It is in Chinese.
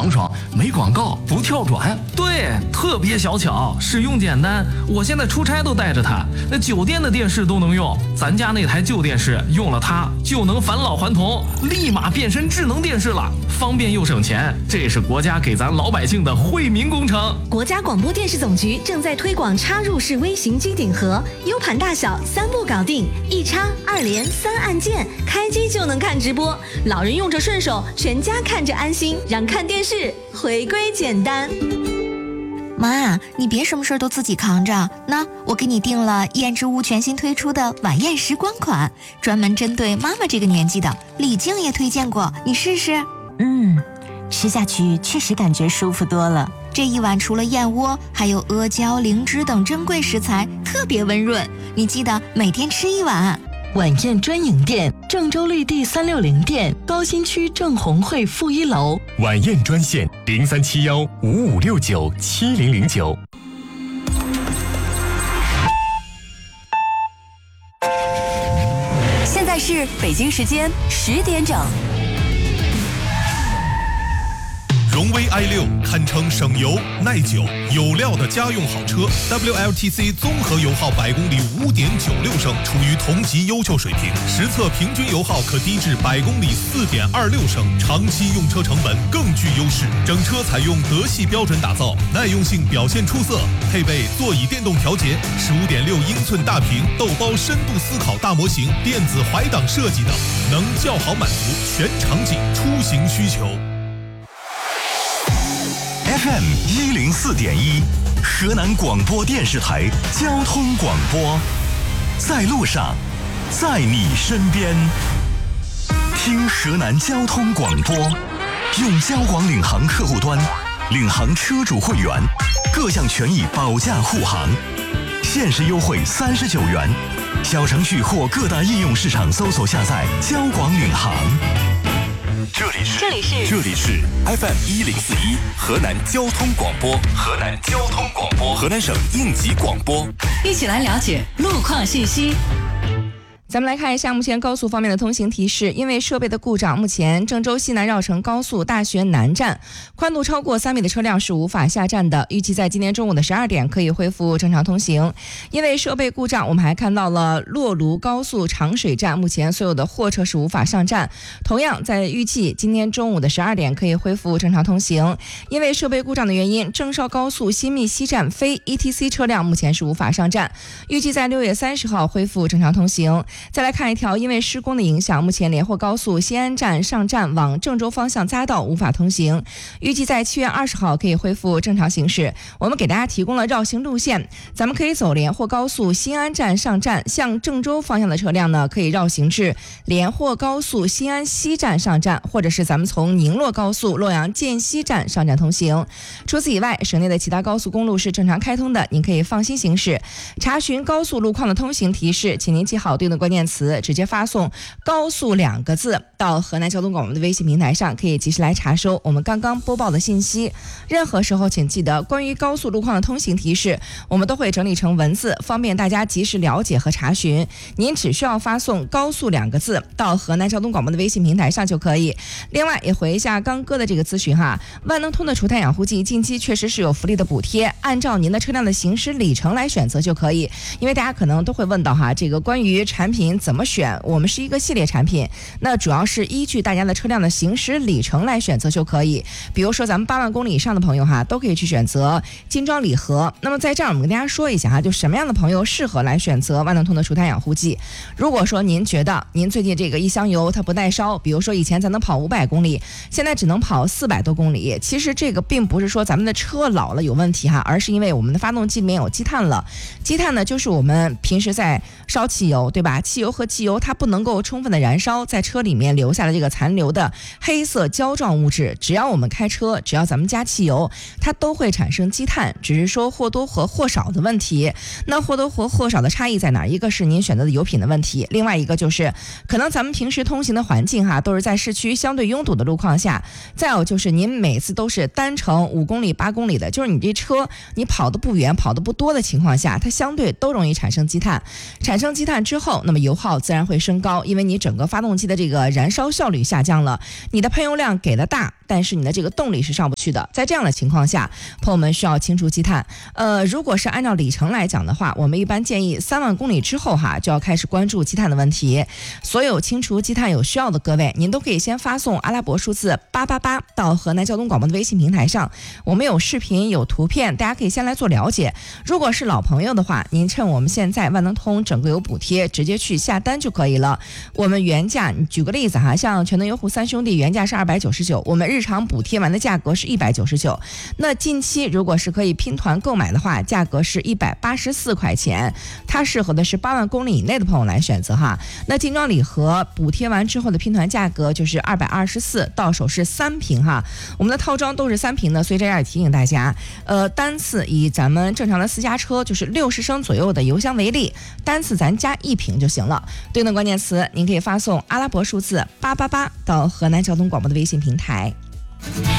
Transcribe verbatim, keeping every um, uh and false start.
爽爽，没广告，不跳转。 对，特别小巧，使用简单。我现在出差都带着它，那酒店的电视都能用。咱家那台旧电视用了它就能返老还童，立马变身智能电视了，方便又省钱。这是国家给咱老百姓的惠民工程。 国家广播电视总局正在推广插入式微型机顶盒， U 盘大小三步搞定，一插二连三按键，开机就能看直播。老人用着顺手，全家看着安心，让看电视回归简单。 妈，你别什么事都自己扛着，那我给你订了燕之屋全新推出的晚宴时光款，专门针对妈妈这个年纪的，李静也推荐过，你试试。 嗯，吃下去确实感觉舒服多了。 这一碗除了燕窝，还有阿胶、灵芝等珍贵食材，特别温润。你记得每天吃一碗。 晚宴专营店，郑州绿地三六零店，高新区郑红会负一楼。 晚宴专线零三七幺五五六九七零零九。 现在是北京时间十点整。 荣威 i 六 堪称省油、耐久、有料的家用好车 ，W L T C 综合油耗百公里 五点九六升，处于同级优秀水平。实测平均油耗可低至百公里 四点二六升，长期用车成本更具优势。整车采用德系标准打造，耐用性表现出色，配备座椅电动调节、十五点六英寸大屏豆包深度思考大模型、电子怀档设计等，能较好满足全场景出行需求。 F M 一零四点一，河南广播电视台交通广播，在路上，在你身边，听河南交通广播，用交广领航客户端，领航车主会员，各项权益保驾护航，限时优惠三十九元，小程序或各大应用市场搜索下载交广领航。 这里是这里是这里是 F M 一零四一河南交通广播，河南交通广播，河南省应急广播， 一起来了解路况信息。 咱们来看一下目前高速方面的通行提示。因为设备的故障，目前郑州西南绕城高速大学南站宽度超过三米的车辆是无法下站的，预计在今天中午的十二点可以恢复正常通行。因为设备故障，我们还看到了洛卢高速长水站目前所有的货车是无法上站，同样在预计今天中午的十二点可以恢复正常通行。因为设备故障的原因，郑绍高速新密西站非 E T C 车辆目前是无法上站，预计在六月三十号恢复正常通行。再来看一条，因为施工的影响，目前连霍高速西安站上站往郑州方向匝道无法通行，预计在七月二十号可以恢复正常行驶。我们给大家提供了绕行路线，咱们可以走连霍高速西安站上站，向郑州方向的车辆呢可以绕行至连霍高速西安西站上站，或者是咱们从宁洛高速洛阳涧西站上站通行。除此以外，省内的其他高速公路是正常开通的，您可以放心行驶。查询高速路况的通行提示，请您记好对应的关键词，直接发送高速两个字到河南交通广播的微信平台上，可以及时来查收我们刚刚播报的信息。任何时候请记得，关于高速路况的通行提示，我们都会整理成文字，方便大家及时了解和查询。您只需要发送高速两个字到河南交通广播的微信平台上就可以。另外也回一下刚哥的这个咨询哈，万能通的除碳养护剂近期确实是有福利的补贴，按照您的车辆的行驶里程来选择就可以。因为大家可能都会问到哈，这个关于产品怎么选，我们是一个系列产品，那主要是依据大家的车辆的行驶里程来选择就可以。比如说咱们八万公里以上的朋友哈，都可以去选择金装礼盒。那么在这儿我们跟大家说一下哈，就什么样的朋友适合来选择万能通的除碳养护剂。如果说您觉得您最近这个一箱油它不耐烧，比如说以前咱能跑五百公里，现在只能跑四百多公里，其实这个并不是说咱们的车老了有问题哈，而是因为我们的发动机里面有积碳了。积碳呢就是我们平时在烧汽油对吧，汽油和汽油它不能够充分的燃烧，在车里面留下的这个残留的黑色胶状物质，只要我们开车，只要咱们加汽油，它都会产生积碳，只是说或多或或少的问题。那或多或或少的差异在哪儿？一个是您选择的油品的问题，另外一个就是可能咱们平时通行的环境哈，都是在市区相对拥堵的路况下，再有就是您每次都是单程五公里八公里的，就是你这车你跑得不远跑得不多的情况下，它相对都容易产生积碳。产生积碳之后，那么么油耗自然会升高，因为你整个发动机的这个燃烧效率下降了，你的喷油量给的大，但是你的这个动力是上不去的。在这样的情况下，朋友们需要清除积碳。呃，如果是按照里程来讲的话，我们一般建议三万公里之后哈就要开始关注积碳的问题。所有清除积碳有需要的各位，您都可以先发送阿拉伯数字八八八到河南交通广播的微信平台上，我们有视频有图片，大家可以先来做了解。如果是老朋友的话，您趁我们现在万能通整个有补贴，直接去下单就可以了。我们原价，你举个例子哈，像全能优酷三兄弟原价是二百九十九，我们日常补贴完的价格是一百九十九。那近期如果是可以拼团购买的话，价格是一百八十四块钱，它适合的是八万公里以内的朋友来选择哈。那精装礼盒补贴完之后的拼团价格就是二百二十四，到手是三瓶哈。我们的套装都是三瓶的，所以这样也提醒大家，呃，单次以咱们正常的私家车就是六十升左右的油箱为例，单次咱加一瓶就行了。对应的关键词您可以发送阿拉伯数字八八八到河南交通广播的微信平台。